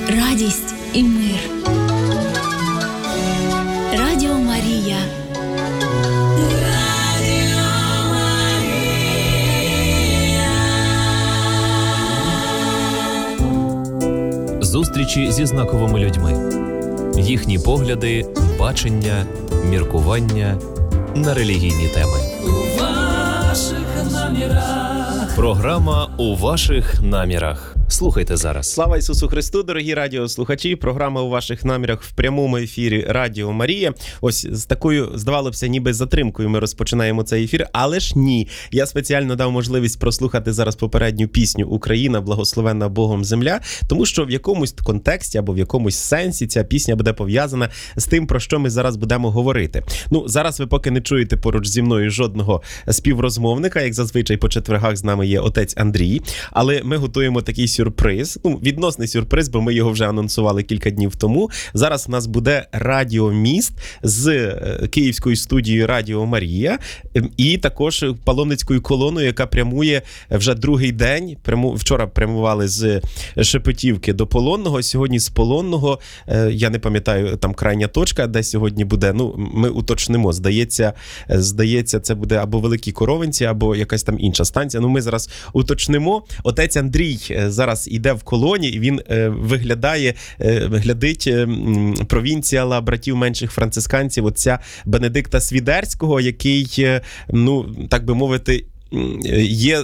радість і мир. Радіо Марія. Зустрічі зі знаковими людьми. Їхні погляди, бачення, міркування на релігійні теми. У ваших намірах. Програма «У ваших намірах». Слухайте зараз. Слава Ісусу Христу, дорогі радіослухачі. Програма «У ваших намірах» в прямому ефірі Радіо Марія. Ось з такою, здавалося, ніби затримкою ми розпочинаємо цей ефір, але ж ні. Я спеціально дав можливість прослухати зараз попередню пісню «Україна, благословенна Богом земля», тому що в якомусь контексті або в якомусь сенсі ця пісня буде пов'язана з тим, про що ми зараз будемо говорити. Ну, зараз ви поки не чуєте поруч зі мною жодного співрозмовника, як зазвичай по четвергах з нами є отець Андрій, але ми готуємо такий сюрприз, відносний сюрприз, бо ми його вже анонсували кілька днів тому. Зараз у нас буде радіоміст з київською студією Радіо Марія і також паломницькою колоною, яка прямує вже другий день. Вчора прямували з Шепетівки до Полонного, сьогодні з Полонного, я не пам'ятаю, там крайня точка, де сьогодні буде, ми уточнимо, здається, це буде або Великі Коровинці, або якась там інша станція. Ми зараз уточнимо. Отець Андрій зараз іде в колоні, і він глядить провінціала братів менших францисканців, отця Бенедикта Свідерського, який, так би мовити, є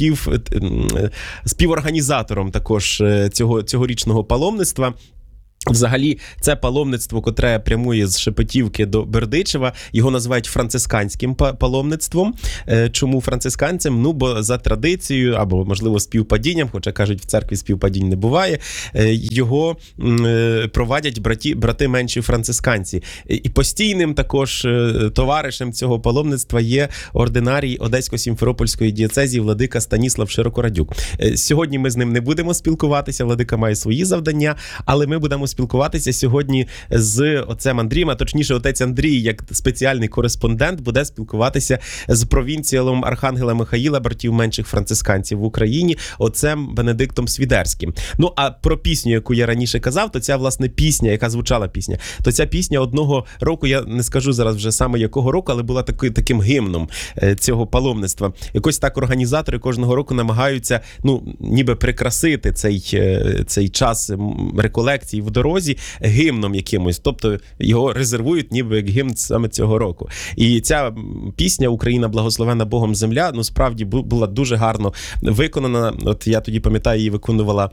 співорганізатором також цьогорічного паломництва. Взагалі, це паломництво, котре прямує з Шепетівки до Бердичева, його називають францисканським паломництвом. Чому францисканцем? Бо за традицією, або, можливо, співпадінням, хоча, кажуть, в церкві співпадінь не буває, його провадять брати менші францисканці. І постійним також товаришем цього паломництва є ординарій Одесько-Сімферопольської дієцезії владика Станіслав Широкорадюк. Сьогодні ми з ним не будемо спілкуватися, владика має свої завдання, але ми будемо спілкуватися сьогодні з отцем Андрієм, а точніше отець Андрій, як спеціальний кореспондент, буде спілкуватися з провінціалом Архангела Михаїла, братів менших францисканців в Україні, отцем Бенедиктом Свідерським. А про пісню, яку я раніше казав, то ця, власне, пісня, яка звучала пісня, то ця пісня одного року, я не скажу зараз вже саме якого року, але була таким гімном цього паломництва. Якось так організатори кожного року намагаються, ніби прикрасити цей час реколекцій в дорозі гімном якимось, тобто його резервують ніби як гімн саме цього року. І ця пісня «Україна, благословенна Богом земля», справді була дуже гарно виконана. От я тоді пам'ятаю, її виконувала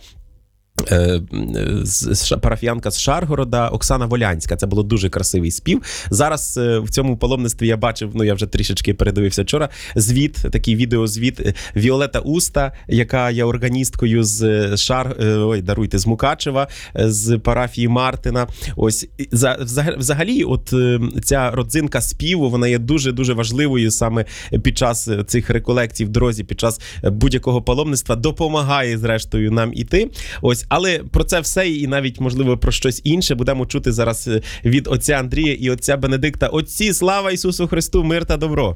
парафіянка з Шаргорода Оксана Волянська. Це було дуже красивий спів. Зараз в цьому паломництві я бачив, я вже трішечки передивився вчора, такий відеозвіт Віолета Уста, яка є органісткою з Мукачева, з парафії Мартина. Ось, взагалі, ця родзинка співу, вона є дуже-дуже важливою саме під час цих реколекцій в дорозі, під час будь-якого паломництва, допомагає, зрештою, нам іти. Ось, але про це все і навіть, можливо, про щось інше будемо чути зараз від отця Андрія і отця Бенедикта. Отці, слава Ісусу Христу, мир та добро!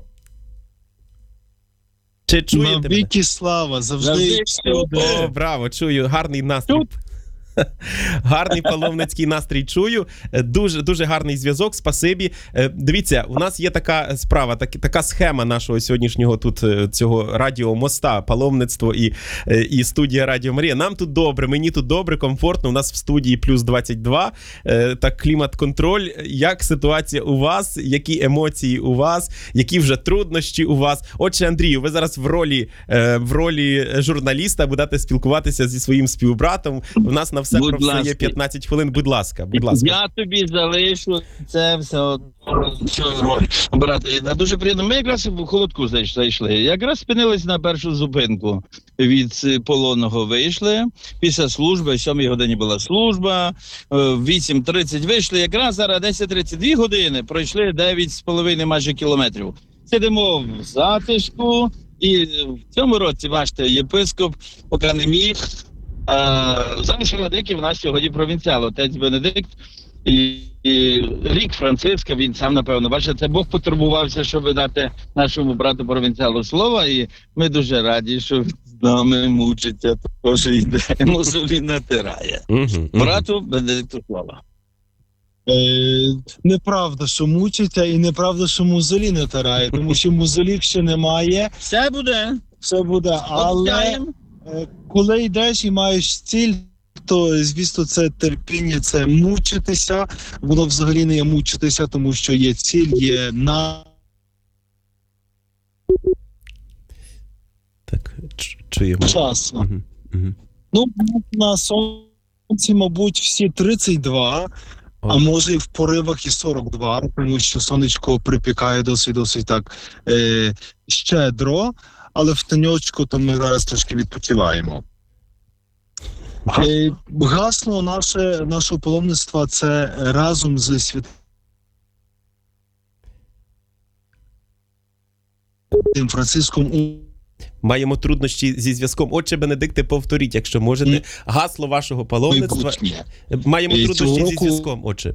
Чи чуєте мене? Навіки слава, завжди. О, браво, чую, гарний настрій. Гарний паломницький настрій чую. Дуже гарний зв'язок, спасибі. Дивіться, у нас є така справа, така схема нашого сьогоднішнього тут цього радіомоста, паломництво і студія Радіо Марія. Нам тут добре, мені тут добре, комфортно. У нас в студії плюс 22, так, клімат-контроль. Як ситуація у вас? Які емоції у вас? Які вже труднощі у вас? Отже, Андрію, ви зараз в ролі журналіста будете спілкуватися зі своїм співбратом. У нас на все про все є 15 хвилин. Будь ласка. Я тобі залишу це все. Брате, дуже приємно. Ми якраз в холодку зайшли. Якраз спинились на першу зупинку. Від Полонного вийшли. Після служби, о 7 годині була служба. В 8:30 вийшли. Якраз зараз 10:32 години. Пройшли 9,5 майже кілометрів. Сидимо в затишку. І в цьому році, бачите, єпископ поки не міг. Зараз владики в нас сьогодні провінціал, отець Бенедикт. І рік Франциска, він сам, напевно, бачите, це Бог потурбувався, щоб дати нашому брату провінціалу слова, і ми дуже раді, що з нами мучиться, тож йде, мозолі натирає. Брату Бенедикту слава. Неправда, що мучиться, і неправда, що мозолі не тарає, тому що мозолів ще немає, Все буде. все буде, але Обіцяємо. коли йдеш і маєш ціль, то, звісно, це терпіння, це мучитися, воно взагалі не є мучитися, тому що є ціль, є Так, чуємо. час. Мгм, мгм. Ну, на сонці, мабуть, всі 32, а О. може і в поривах і 42, тому що сонечко припікає досить так щедро, але в теньочку то ми зараз трошки відпочиваємо. Гасло нашого паломництва – це разом з Святим Франциском Маємо труднощі зі зв'язком. Отче Бенедикте, повторіть, якщо можете, гасло вашого паломництва. майбутнє. Маємо І труднощі цього зі року- зв'язком, отче.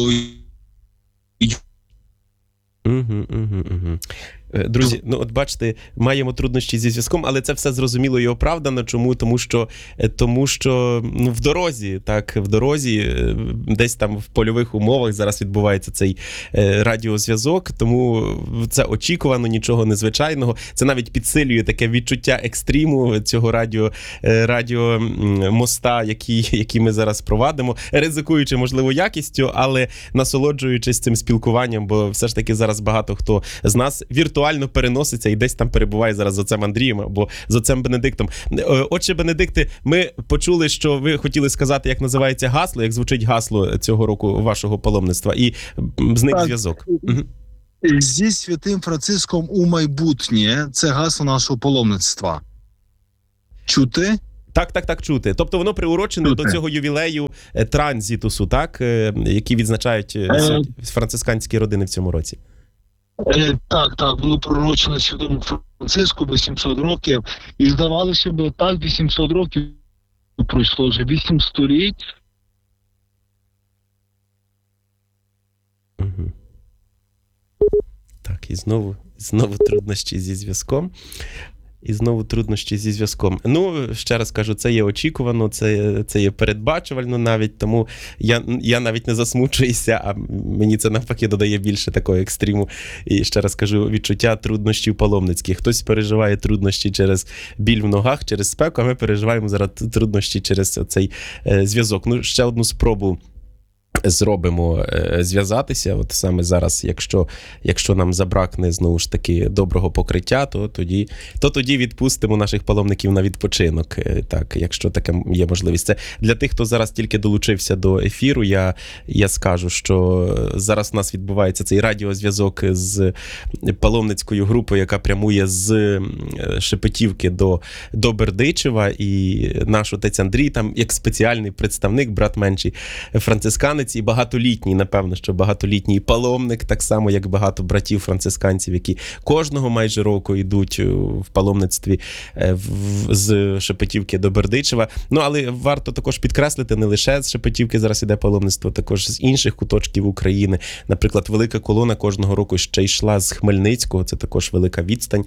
Друзі, ну от бачите, маємо труднощі зі зв'язком, але це все зрозуміло і оправдано. Чому? Тому що ну, в дорозі, десь там в польових умовах зараз відбувається цей радіозв'язок, тому це очікувано, нічого незвичайного. Це навіть підсилює таке відчуття екстриму цього радіомоста, який ми зараз провадимо, ризикуючи, можливо, якістю, але насолоджуючись цим спілкуванням, бо все ж таки зараз багато хто з нас віртуально переноситься і десь там перебуває зараз з отцем Андрієм або з отцем Бенедиктом. Отче Бенедикте, ми почули, що ви хотіли сказати, як називається гасло, як звучить гасло цього року вашого паломництва, і зник Так. зв'язок. Зі Святим Франциском у майбутнє – це гасло нашого паломництва. Чути? Так, чути. Тобто воно приурочене Чути. до цього ювілею транзитусу, так, який відзначають францисканські родини в цьому році. Так, було пророчено Святому Франциску 800 років, і здавалося б, так 800 років пройшло вже 8 століть. Угу. Так, і знову труднощі зі зв'язком. Ну, ще раз кажу, це є очікувано, це є передбачувально навіть, тому я навіть не засмучуюся, а мені це навпаки додає більше такого екстриму. І ще раз кажу, відчуття труднощів паломницьких. Хтось переживає труднощі через біль в ногах, через спеку, а ми переживаємо зараз труднощі через цей зв'язок. Ну, ще одну спробу зробимо зв'язатися. От саме зараз, якщо нам забракне знову ж таки доброго покриття, то тоді відпустимо наших паломників на відпочинок. Так, якщо така є можливість. Це для тих, хто зараз тільки долучився до ефіру, я скажу, що зараз у нас відбувається цей радіозв'язок з паломницькою групою, яка прямує з Шепетівки до Бердичева, і наш отець Андрій там як спеціальний представник, брат менший францисканець, і багатолітній, напевно, що багатолітній паломник, так само, як багато братів францисканців, які кожного майже року йдуть в паломництві з Шепетівки до Бердичева. Ну, але варто також підкреслити, не лише з Шепетівки зараз іде паломництво, також з інших куточків України. Наприклад, велика колона кожного року ще йшла з Хмельницького, це також велика відстань,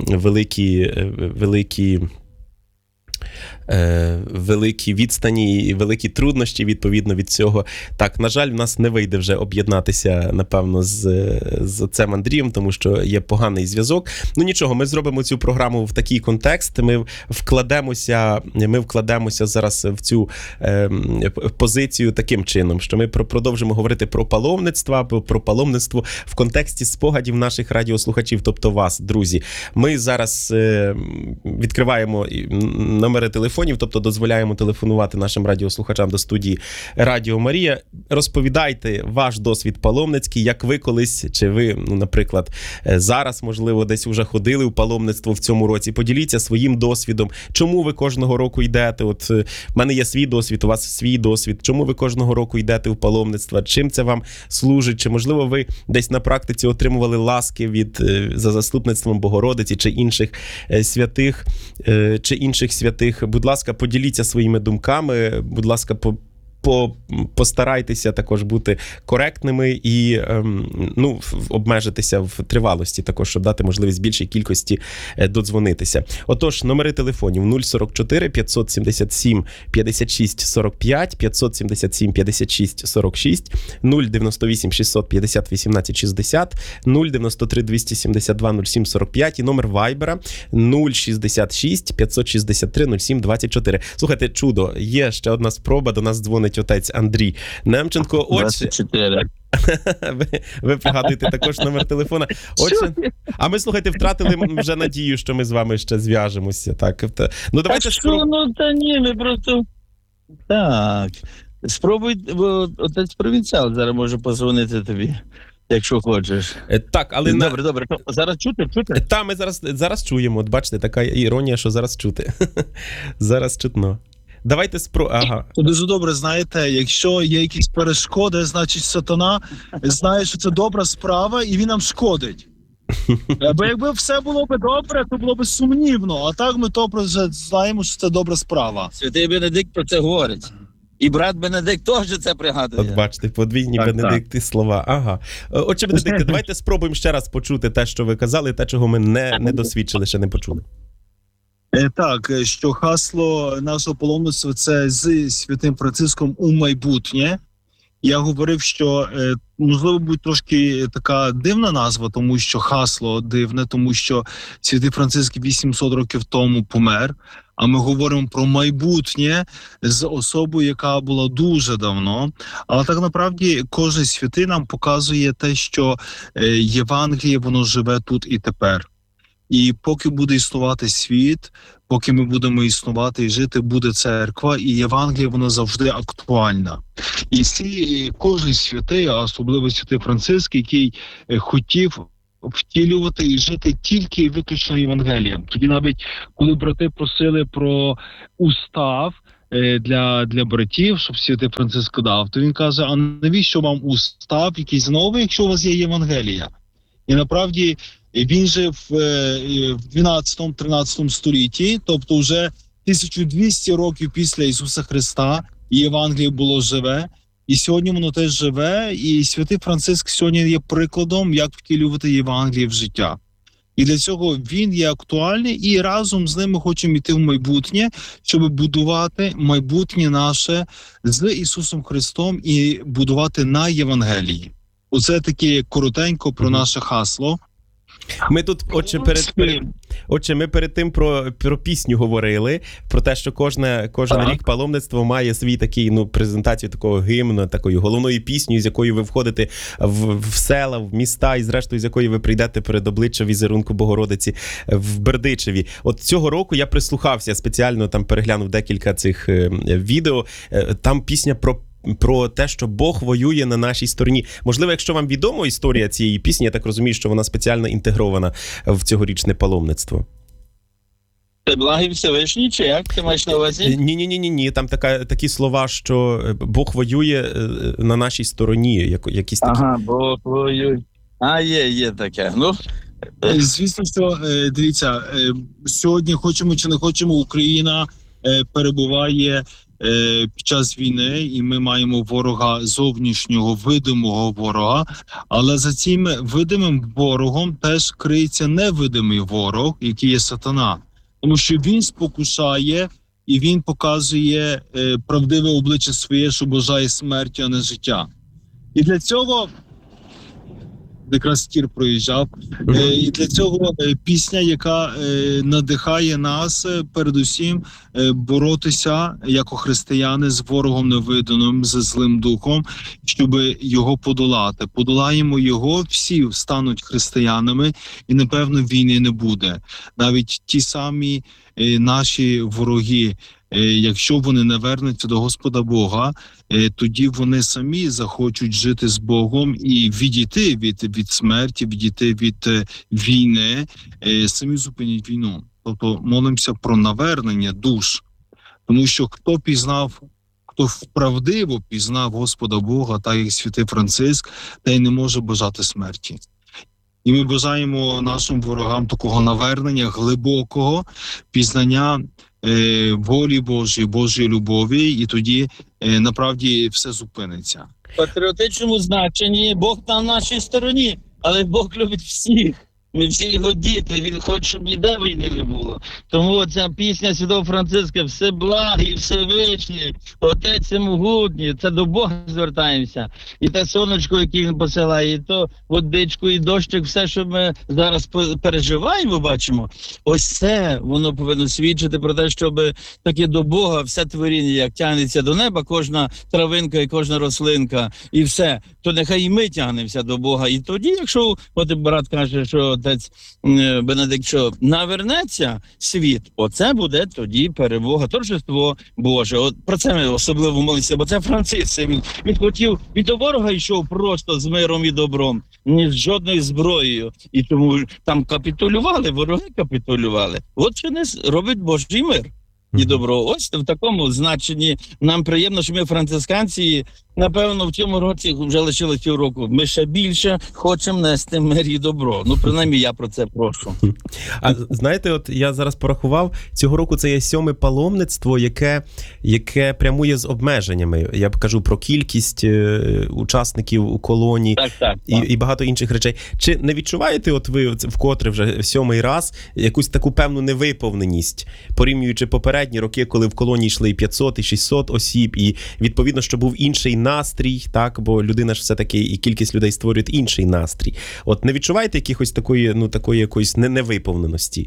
великі відстані і великі труднощі відповідно від цього. Так, на жаль, в нас не вийде вже об'єднатися, напевно, з отцем Андрієм, тому що є поганий зв'язок. Ну нічого, ми зробимо цю програму в такий контекст, ми вкладемося зараз в цю позицію таким чином, що ми продовжимо говорити про паломництво в контексті спогадів наших радіослухачів, тобто вас, друзі. Ми зараз відкриваємо номери телефонів, тобто дозволяємо телефонувати нашим радіослухачам до студії Радіо Марія. Розповідайте ваш досвід паломницький, як ви колись, чи ви, наприклад, зараз, можливо, десь вже ходили в паломництво в цьому році. Поділіться своїм досвідом. Чому ви кожного року йдете? От в мене є свій досвід, у вас свій досвід. Чому ви кожного року йдете в паломництво? Чим це вам служить? Чи, можливо, ви десь на практиці отримували ласки за заступництвом Богородиці чи інших святих? Будь ласка, поділіться своїми думками. Будь ласка, постарайтеся також бути коректними і обмежитися в тривалості, також, щоб дати можливість більшій кількості додзвонитися. Отож, номери телефонів 044 577 56 45, 577 56 46, 098 650 18 60, 093 272 07 45 і номер Вайбера 066 563 07 24. Слухайте, чудо, є ще одна спроба, до нас дзвонить отець Андрій Немченко. Отже, 24. ви пригадуєте також номер телефона. Отже, а ми, слухайте, втратили вже надію, що ми з вами ще зв'яжемося. Так, ну давайте Ну, та ні, ми просто... Так. Спробуй, бо отець провінціал зараз може позвонити тобі, якщо хочеш. Так, але... Добре. Зараз чути? Та, ми зараз чуємо. От бачите, така іронія, що зараз чути. Зараз чутно. Давайте Ага. Дуже добре, знаєте, якщо є якісь перешкоди, значить сатана знає, що це добра справа, і він нам шкодить. Бо якби все було б добре, то було б сумнівно, а так ми добре вже знаємо, що це добра справа. Святий Бенедикт про це говорить. І брат Бенедикт теж це пригадує. От бачите, подвійні Так, Бенедикти слова. Ага. Отже, Бенедикте, давайте спробуємо ще раз почути те, що ви казали, те, чого ми не досвідчили, ще не почули. Так, що хасло нашого паломництва – це з Святим Франциском у майбутнє. Я говорив, що, можливо, буде трошки така дивна назва, тому що хасло дивне, тому що Святий Франциск 800 років тому помер, а ми говоримо про майбутнє з особою, яка була дуже давно. Але так, насправді, кожен святий нам показує те, що Євангеліє, воно живе тут і тепер. І поки буде існувати світ, поки ми будемо існувати і жити, буде церква, і Євангеліє, воно завжди актуальна. І кожен святий, а особливо Святий Франциск, який хотів втілювати і жити тільки і виключно Євангелієм. Тоді навіть, коли брати просили про устав для братів, щоб Святий Франциск дав, то він каже, а навіщо вам устав якийсь новий, якщо у вас є Євангелія? І насправді він жив в 12-13 столітті, тобто вже 1200 років після Ісуса Христа, і Євангеліє було живе, і сьогодні воно теж живе, і Святий Франциск сьогодні є прикладом, як втілювати Євангеліє в життя. І для цього він є актуальний, і разом з ним ми хочемо йти в майбутнє, щоб будувати майбутнє наше з Ісусом Христом і будувати на Євангелії. Оце таке коротенько про наше хасло. Ми тут, ми перед тим про пісню говорили, про те, що кожен рік паломництво має свій такий, презентацію такого гімну, такої головної пісні, з якою ви входите в села, в міста, і зрештою, з якої ви прийдете перед обличчя візерунку Богородиці в Бердичеві. От цього року я прислухався спеціально, там переглянув декілька цих відео, там пісня про те, що Бог воює на нашій стороні. Можливо, якщо вам відома історія цієї пісні, я так розумію, що вона спеціально інтегрована в цьогорічне паломництво. Це благий Всевишній, чи як ти маєш на увазі? Ні. Там такі слова, що Бог воює на нашій стороні. Якісь такі. Ага, Бог воює. А, є таке. Ну, звісно, що, дивіться, сьогодні, хочемо чи не хочемо, Україна перебуває під час війни, і ми маємо ворога зовнішнього, видимого ворога, але за цим видимим ворогом теж криється невидимий ворог, який є сатана. Тому що він спокушає і він показує правдиве обличчя своє, що бажає смерті, а не життя. І для цього якраз Тір проїжджав. І для цього пісня, яка надихає нас передусім боротися як християни з ворогом невидимим, з злим духом, щоб його подолати. Подолаємо його, всі стануть християнами, і, напевно, війни не буде. Навіть ті самі наші вороги, якщо вони не вернуться до Господа Бога, тоді вони самі захочуть жити з Богом і відійти від смерті, відійти від війни, самі зупинять війну. Тобто молимося про навернення душ. Тому що хто правдиво пізнав Господа Бога, так як Святий Франциск, та й не може бажати смерті. І ми бажаємо нашим ворогам такого навернення, глибокого пізнання волі Божої, Божої любові, і тоді направді все зупиниться. В патріотичному значенні Бог на нашій стороні, але Бог любить всіх. Ми всі його діти, він хоче, щоб ніде війни не було. Тому ця пісня Святого Франциска «Все благий, Всевишній, Отець Всемогутній», це до Бога звертаємося. І те сонечко, яке він посилає, і то водичку, і дощик, все, що ми зараз переживаємо, бачимо, ось це, воно повинно свідчити про те, щоб таке до Бога все творіння, як тягнеться до неба, кожна травинка і кожна рослинка, і все, то нехай і ми тягнемося до Бога. І тоді, якщо, от брат каже, що отець Бенедикт, що навернеться світ, оце буде тоді перемога, торжество Боже. От про це ми особливо молимося, бо це Франциск. Він хотів, від ворога йшов просто з миром і добром, ні з жодною зброєю. І тому там капітулювали, вороги капітулювали. От що не робить Божий мир і добро. Ось в такому значенні нам приємно, що ми францисканці, напевно, в цьому році вже лишилось півроку. Ми ще більше хочемо нести мир і добро. Ну, принаймні, я про це прошу. А знаєте, от я зараз порахував, цього року це є 7-ме паломництво, яке прямує з обмеженнями. Я кажу про кількість учасників у колонії і багато інших речей. Чи не відчуваєте от ви вкотре вже 7-й раз якусь таку певну невиповненість, порівнюючи попередні роки, коли в колонії йшли і 500, і 600 осіб, і відповідно, що був інший настрій, так, бо людина ж все-таки і кількість людей створює інший настрій. От не відчуваєте якихось такої якоїсь невиповненості?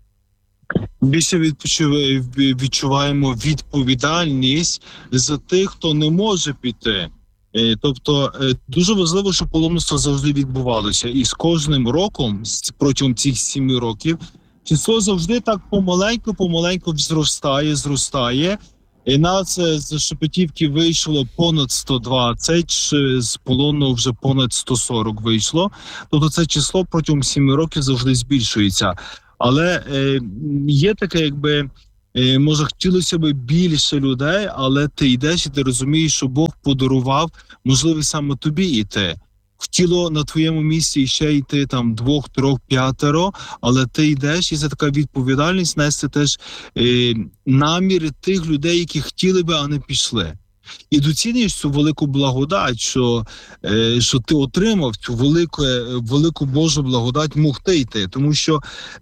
Більше відчуваємо відповідальність за тих, хто не може піти. Тобто дуже важливо, щоб паломництво завжди відбувалося. І з кожним роком, протягом цих 7 років, число завжди так помаленьку зростає. І нас з Шепетівки вийшло понад 120, з полону вже понад 140 вийшло. Тобто це число протягом 7 років завжди збільшується. Але є таке, якби, може хотілося б більше людей, але ти йдеш і ти розумієш, що Бог подарував можливість саме тобі йти. Хотіло на твоєму місці ще йти там 2, 3, 5, але ти йдеш, і це така відповідальність нести теж наміри тих людей, які хотіли би, а не пішли. І доцінюєш цю велику благодать, що ти отримав цю велику Божу благодать могти йти. Тому що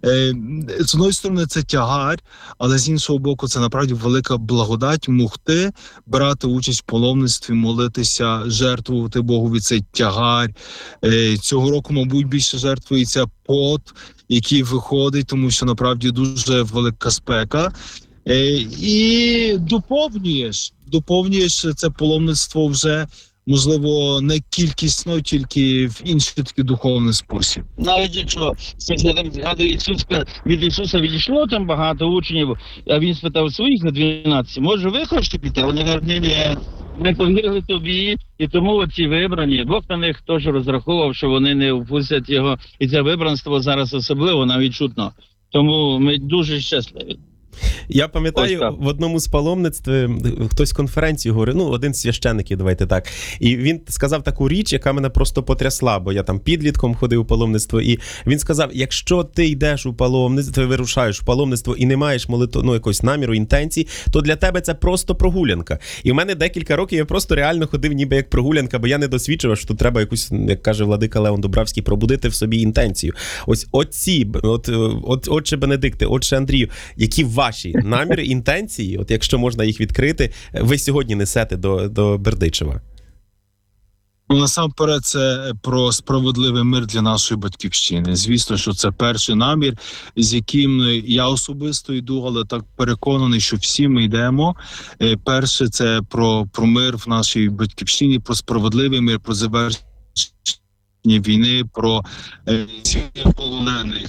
з одної сторони це тягар, але з іншого боку це насправді велика благодать могти брати участь в паломництві, молитися, жертвувати Богові цей тягар. Цього року, мабуть, більше жертвується пот, який виходить, тому що насправді дуже велика спека. І доповнюєш це паломництво вже, можливо, не кількісно, тільки в інший такий духовний спосіб. Навіть якщо згадую від Ісуса відійшло там багато учнів, а він спитав своїх на 12, може ви хочете піти? Вони кажуть, ні, ми повірили тобі, і тому ці вибрані, Бог на них теж розраховував, що вони не впустять його, і це вибранство зараз особливо навіть чутно. Тому ми дуже щасливі. Я пам'ятаю, в одному з паломництв хтось конференцію говорив, один з священиків, давайте так, і він сказав таку річ, яка мене просто потрясла, бо я там підлітком ходив у паломництво, і він сказав, якщо ти йдеш у паломництво, ти вирушаєш у паломництво і не маєш якогось наміру, інтенцій, то для тебе це просто прогулянка. І в мене декілька років я просто реально ходив ніби як прогулянка, бо я не досвідчував, що тут треба якусь, як каже владика Леон Дубравський, пробудити в собі інтенцію. Ось отче Бенедикте, отче Андрію, які ваші наміри, інтенції, от якщо можна їх відкрити, ви сьогодні несете до Бердичева? Насамперед, це про справедливий мир для нашої батьківщини. Звісно, що це перший намір, з яким я особисто йду, але так переконаний, що всі ми йдемо. Перше, це про мир в нашій батьківщині, про справедливий мир, про завершення війни, про звільнення полонених.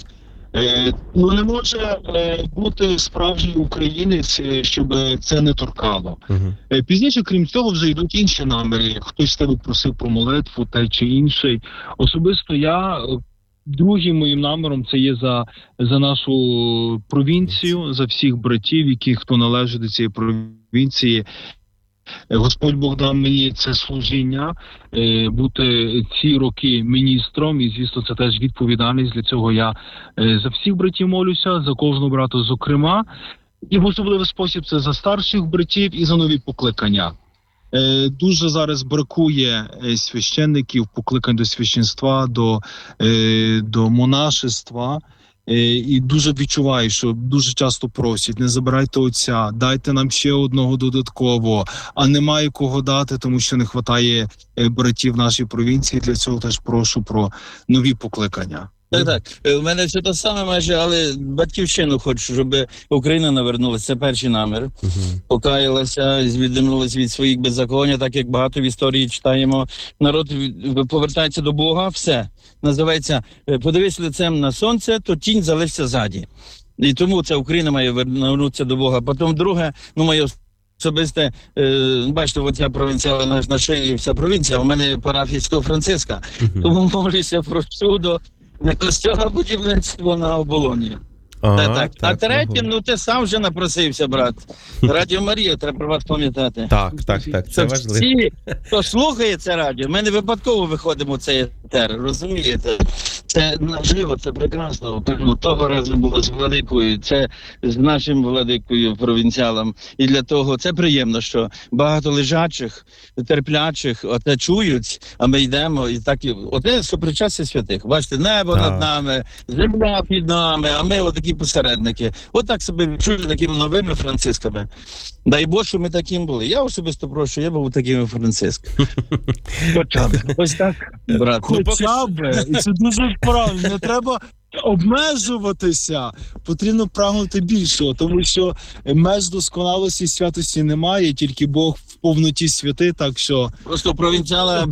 Не може бути справжній українець, щоб це не торкало. Пізніше, крім цього, вже йдуть інші наміри. Хтось з тебе просив про молитву, той чи інший. Особисто я, другим моїм наміром, це є за нашу провінцію, за всіх братів, хто належить до цієї провінції. Господь Бог дав мені це служіння, бути ці роки міністром, і, звісно, це теж відповідальність. Для цього я за всіх братів молюся, за кожного брата зокрема. І в особливий спосіб це за старших братів і за нові покликання. Дуже зараз бракує священників, покликань до священства, до монашества. І дуже відчуваю, що дуже часто просять: не забирайте отця, дайте нам ще одного додатково, а немає кого дати, тому що не вистачає братів в нашій провінції. Для цього теж прошу про нові покликання. Так. У мене все те саме майже, але батьківщину хочу, щоб Україна навернулася. Це перший намір. Покаялася, звільнилася від своїх беззаконня, так як багато в історії читаємо. Народ повертається до Бога, все. Називається «Подивись лицем на сонце, то тінь залишиться ззаді». І тому ця Україна має повернутися до Бога. Потім друге, моє особисте, бачите, оця провінція на шиї, вся провінція, у мене парафія Святого Франциска. Тому молюся про чудо, костьола будівництво на Оболоні. Так. А третім, ти сам вже напросився, брат. Радіо Марія, треба про вас пам'ятати. Так, це важливо. Всі, хто слухає це радіо, ми не випадково виходимо в цей етер, розумієте? Це наживо, це прекрасно. Того разу було з владикою, це з нашим владикою провінціалом. І для того це приємно, що багато лежачих, терплячих оте чують, а ми йдемо і так. Оте сопричастя святих. Бачите, небо над нами, земля під нами, а ми отакі посередники. Отак себе відчули такими новими францисками. Дай Бог, що ми таким були. Я особисто прошу, я був такими францисками. Ось так, брат. Хоча б, і це дуже правильно, не треба обмежуватися, потрібно прагнути більшого, тому що меж досконалості і святості немає, тільки Бог в повноті святий, так що... Просто провінціала...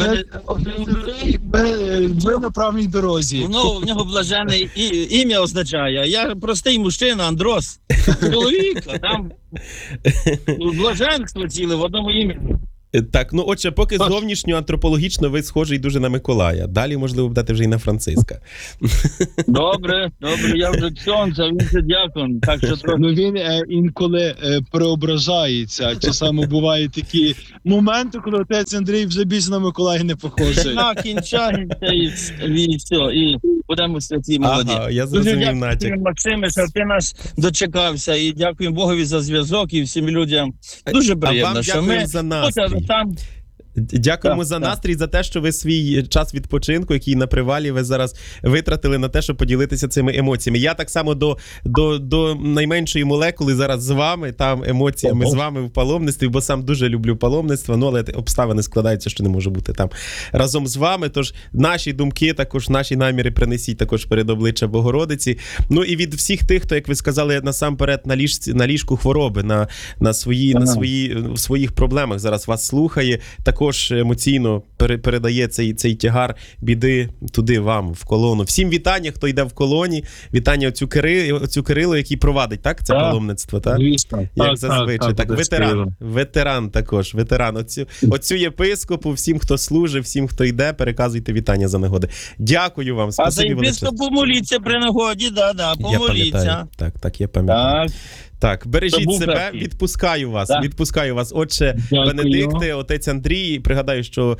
Ви на правильній дорозі. В нього блажене ім'я означає, а я простий мужчина, Андрос, чоловік, а там блаженство ціле в одному ім'ї. Так, отже, поки зовнішньо антропологічно ви схожий дуже на Миколая. Далі, можливо, будете вже і на Франциска. Добре, я вже ксьондз, а він це дякон. Так що він інколи преображається. Часами бувають такі моменти, коли отець Андрій вже більше на Миколая не похожий. Кінчається і все, і будемо святі молоді. Я зрозумів натяк. Дякую, Максиме, що ти нас дочекався, і дякуємо Богові за зв'язок і всім людям. Дуже приємно, що ми... за настрій. Дякуємо за настрій, за те, що ви свій час відпочинку, який на привалі ви зараз витратили на те, щоб поділитися цими емоціями. Я так само до найменшої молекули зараз з вами, там емоціями з вами в паломництві, бо сам дуже люблю паломництво, але обставини складаються, що не можу бути там разом з вами. Тож наші думки, також наші наміри принесіть також перед обличчя Богородиці. І від всіх тих, хто, як ви сказали, насамперед на ліжку хвороби, на своїх проблемах зараз вас слухає, також емоційно передає цей тягар біди туди вам, в колону. Всім вітання, хто йде в колоні, вітання оцю Кирило, який провадить, так? Це паломництво, так? Як зазвичай. Так, ветеран також, оцю єпископу, всім, хто служить, всім, хто йде, переказуйте вітання за нагоди. Дякую вам. А за єпископу помоліться при нагоді, помоліться. Так, я пам'ятаю. Так, бережіть себе, відпускаю вас. Отче Бенедикте, отець Андрій, пригадаю, що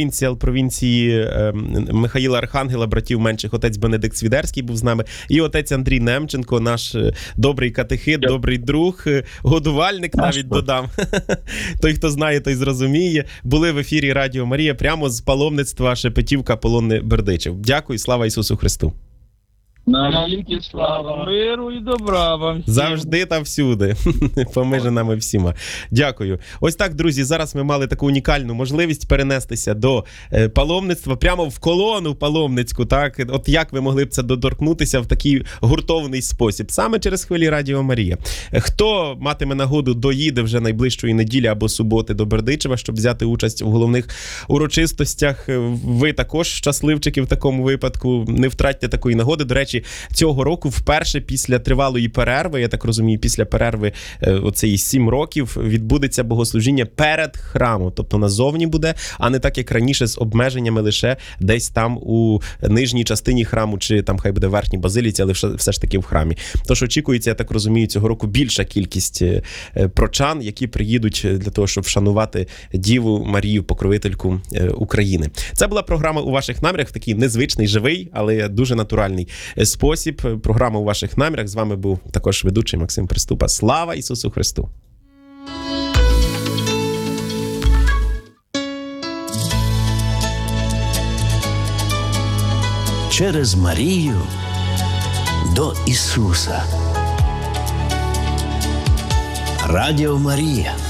провінції Михаїла Архангела, братів менших, отець Бенедикт Свідерський був з нами, і отець Андрій Немченко, наш добрий катехит, добрий друг, годувальник навіть додам. Той, хто знає, той зрозуміє. Були в ефірі Радіо Марія прямо з паломництва Шепетівка, Полонне, Бердичів. Дякую, слава Ісусу Христу. Навіки слава, миру і добра вам всім. Завжди та всюди. Помиже нами всіма. Дякую. Ось так, друзі, зараз ми мали таку унікальну можливість перенестися до паломництва, прямо в колону паломницьку, так? От як ви могли б це доторкнутися в такий гуртовний спосіб? Саме через хвилі Радіо Марія. Хто матиме нагоду, доїде вже найближчої неділі або суботи до Бердичева, щоб взяти участь у головних урочистостях. Ви також щасливчики в такому випадку. Не втратьте такої нагоди. До речі, цього року вперше після тривалої перерви, я так розумію, після перерви оцеї 7 років, відбудеться богослужіння перед храмом. Тобто назовні буде, а не так, як раніше, з обмеженнями лише десь там у нижній частині храму, чи там хай буде верхній базиліці, але все ж таки в храмі. Тож очікується, я так розумію, цього року більша кількість прочан, які приїдуть для того, щоб вшанувати Діву Марію, покровительку України. Це була програма «У ваших намірах», в такий незвичний, живий, але дуже натуральний спосіб. Програма «У ваших намірах». З вами був також ведучий Максим Приступа. Слава Ісусу Христу! Через Марію до Ісуса. Радіо Марія.